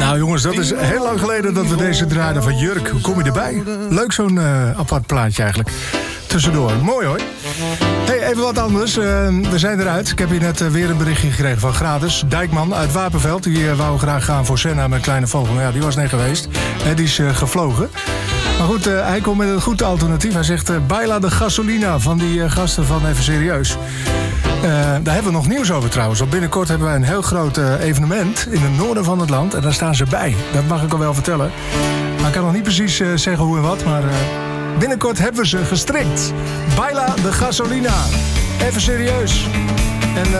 Nou jongens, dat is heel lang geleden dat we deze draaiden van Jurk. Hoe kom je erbij? Leuk zo'n apart plaatje eigenlijk. Tussendoor. Mooi hoor. Hey, even wat anders. We zijn eruit. Ik heb hier net weer een berichtje gekregen van Gratis. Dijkman uit Wapenveld. Die wou graag gaan voor Senna met Kleine Vogel. Maar ja, die was net geweest. Die is gevlogen. Maar goed, hij komt met een goed alternatief. Hij zegt, Baila de Gasolina van die gasten van Even Serieus. Daar hebben we nog nieuws over trouwens. Want binnenkort hebben wij een heel groot evenement in het noorden van het land. En daar staan ze bij. Dat mag ik al wel vertellen. Maar ik kan nog niet precies zeggen hoe en wat. Maar binnenkort hebben we ze gestrikt. Baila de Gasolina. Even Serieus. En